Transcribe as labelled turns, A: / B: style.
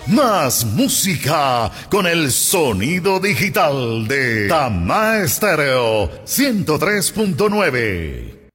A: Más música con el sonido digital de Tama Estéreo 103.9.